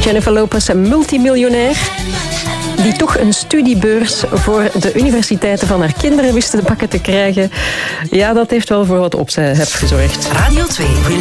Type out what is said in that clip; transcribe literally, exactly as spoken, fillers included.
Jennifer Lopez, een multimiljonair, die toch een studiebeurs voor de universiteiten van haar kinderen wist te pakken te krijgen. Ja, dat heeft wel voor wat ophef gezorgd. Radio twee.